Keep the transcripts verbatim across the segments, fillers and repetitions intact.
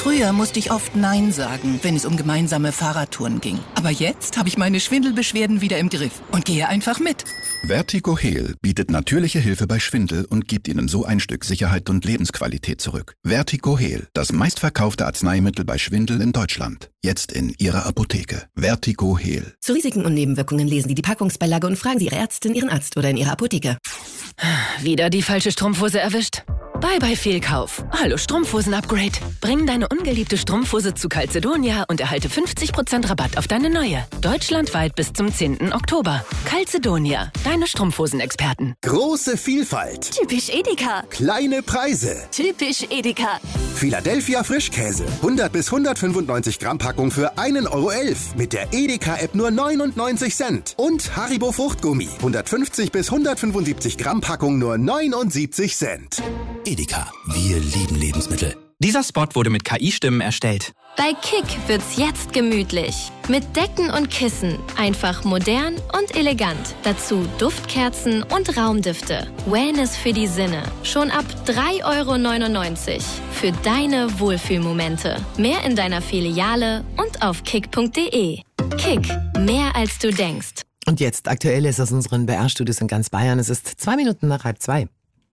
Früher musste ich oft Nein sagen, wenn es um gemeinsame Fahrradtouren ging. Aber jetzt habe ich meine Schwindelbeschwerden wieder im Griff und gehe einfach mit. Vertigo-Heal bietet natürliche Hilfe bei Schwindel und gibt Ihnen so ein Stück Sicherheit und Lebensqualität zurück. Vertigo-Heal, das meistverkaufte Arzneimittel bei Schwindel in Deutschland. Jetzt in Ihrer Apotheke. Vertigo-Heal. Zu Risiken und Nebenwirkungen lesen Sie die Packungsbeilage und fragen Sie Ihre Ärztin, Ihren Arzt oder in Ihrer Apotheke. Wieder die falsche Strumpfhose erwischt? Bye bye Fehlkauf. Hallo Strumpfhosen-Upgrade. Bring deine ungeliebte Strumpfhose zu Calzedonia und erhalte fünfzig Prozent Rabatt auf deine neue. Deutschlandweit bis zum zehnten Oktober. Calzedonia, deine Strumpfhosen-Experten. Große Vielfalt. Typisch Edeka. Kleine Preise. Typisch Edeka. Philadelphia Frischkäse. hundert bis hundertfünfundneunzig Gramm Packung für einen Euro elf. Mit der Edeka-App nur neunundneunzig Cent. Und Haribo Fruchtgummi. hundertfünfzig bis hundertfünfundsiebzig Gramm Packung nur neunundsiebzig Cent. Edeka. Wir lieben Lebensmittel. Dieser Spot wurde mit K I-Stimmen erstellt. Bei Kick wird's jetzt gemütlich. Mit Decken und Kissen. Einfach modern und elegant. Dazu Duftkerzen und Raumdüfte. Wellness für die Sinne. Schon ab drei Euro neunundneunzig. Für deine Wohlfühlmomente. Mehr in deiner Filiale und auf kick punkt de. Kick. Mehr als du denkst. Und jetzt Aktuelles aus unseren B R-Studios in ganz Bayern. Es ist zwei Minuten nach halb zwei.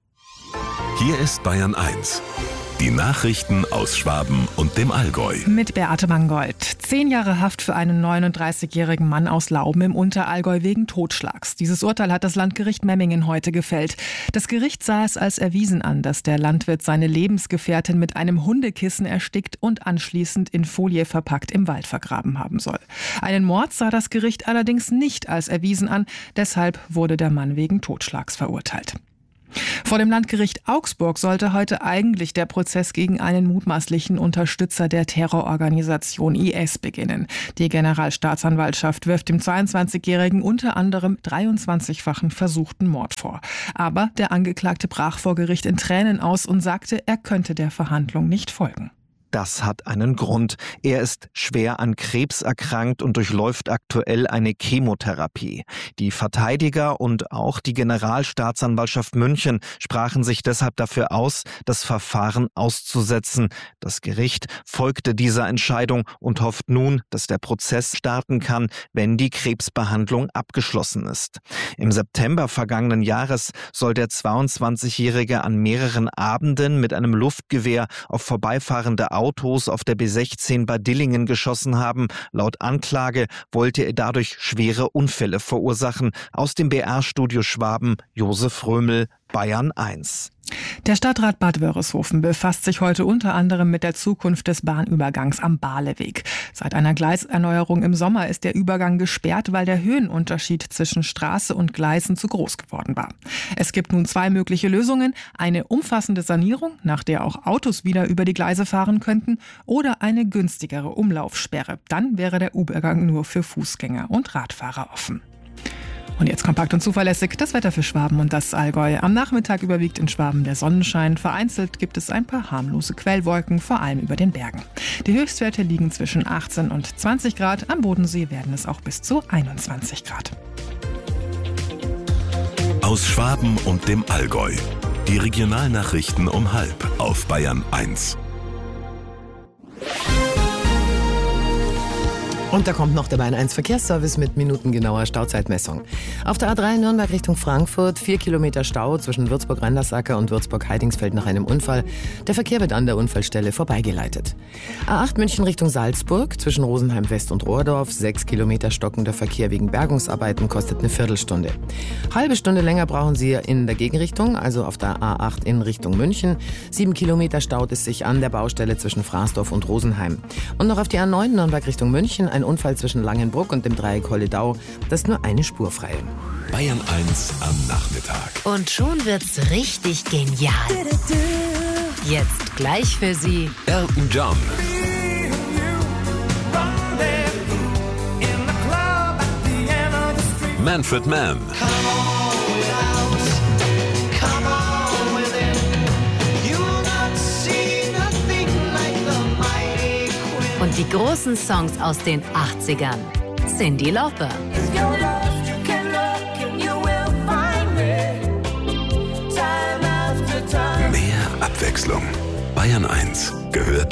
Hier ist Bayern eins. Die Nachrichten aus Schwaben und dem Allgäu. Mit Beate Mangold. Zehn Jahre Haft für einen neununddreißigjährigen Mann aus Lauben im Unterallgäu wegen Totschlags. Dieses Urteil hat das Landgericht Memmingen heute gefällt. Das Gericht sah es als erwiesen an, dass der Landwirt seine Lebensgefährtin mit einem Hundekissen erstickt und anschließend in Folie verpackt im Wald vergraben haben soll. Einen Mord sah das Gericht allerdings nicht als erwiesen an. Deshalb wurde der Mann wegen Totschlags verurteilt. Vor dem Landgericht Augsburg sollte heute eigentlich der Prozess gegen einen mutmaßlichen Unterstützer der Terrororganisation I S beginnen. Die Generalstaatsanwaltschaft wirft dem zweiundzwanzigjährigen unter anderem dreiundzwanzigfachen versuchten Mord vor. Aber der Angeklagte brach vor Gericht in Tränen aus und sagte, er könnte der Verhandlung nicht folgen. Das hat einen Grund. Er ist schwer an Krebs erkrankt und durchläuft aktuell eine Chemotherapie. Die Verteidiger und auch die Generalstaatsanwaltschaft München sprachen sich deshalb dafür aus, das Verfahren auszusetzen. Das Gericht folgte dieser Entscheidung und hofft nun, dass der Prozess starten kann, wenn die Krebsbehandlung abgeschlossen ist. Im September vergangenen Jahres soll der zweiundzwanzigjährige an mehreren Abenden mit einem Luftgewehr auf vorbeifahrende Autos auf der B sechzehn bei Dillingen geschossen haben. Laut Anklage wollte er dadurch schwere Unfälle verursachen. Aus dem B R-Studio Schwaben, Josef Römel, Bayern eins. Der Stadtrat Bad Wörishofen befasst sich heute unter anderem mit der Zukunft des Bahnübergangs am Baleweg. Seit einer Gleiserneuerung im Sommer ist der Übergang gesperrt, weil der Höhenunterschied zwischen Straße und Gleisen zu groß geworden war. Es gibt nun zwei mögliche Lösungen: eine umfassende Sanierung, nach der auch Autos wieder über die Gleise fahren könnten, oder eine günstigere Umlaufsperre. Dann wäre der Übergang nur für Fußgänger und Radfahrer offen. Und jetzt kompakt und zuverlässig das Wetter für Schwaben und das Allgäu. Am Nachmittag überwiegt in Schwaben der Sonnenschein. Vereinzelt gibt es ein paar harmlose Quellwolken, vor allem über den Bergen. Die Höchstwerte liegen zwischen achtzehn und zwanzig Grad. Am Bodensee werden es auch bis zu einundzwanzig Grad. Aus Schwaben und dem Allgäu. Die Regionalnachrichten um halb auf Bayern eins. Und da kommt noch der Bayern eins Verkehrsservice mit minutengenauer Stauzeitmessung. Auf der A drei Nürnberg Richtung Frankfurt, vier Kilometer Stau zwischen Würzburg-Randersacker und Würzburg-Heidingsfeld nach einem Unfall. Der Verkehr wird an der Unfallstelle vorbeigeleitet. A acht München Richtung Salzburg, zwischen Rosenheim West und Rohrdorf, sechs Kilometer stockender Verkehr wegen Bergungsarbeiten, kostet eine Viertelstunde. Halbe Stunde länger brauchen Sie in der Gegenrichtung, also auf der A acht in Richtung München. Sieben Kilometer staut es sich an der Baustelle zwischen Fraßdorf und Rosenheim. Und noch auf die A neun Nürnberg Richtung München, ein Unfall zwischen Langenbruck und dem Dreieck Holledau. Das ist nur eine Spur frei. Bayern eins am Nachmittag. Und schon wird's richtig genial. Jetzt gleich für Sie Elton John. Manfred Mann. und die großen Songs aus den achtzigern. Cyndi Lauper. Mehr Abwechslung. Bayern eins gehört